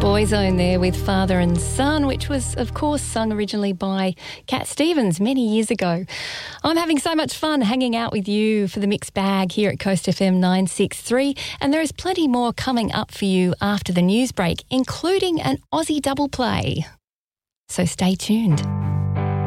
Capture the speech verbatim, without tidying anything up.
Boyzone there with Father and Son, which was, of course, sung originally by Cat Stevens many years ago. I'm having so much fun hanging out with you for the mixed bag here at Coast F M nine sixty-three, and there is plenty more coming up for you after the news break, including an Aussie double play. So stay tuned.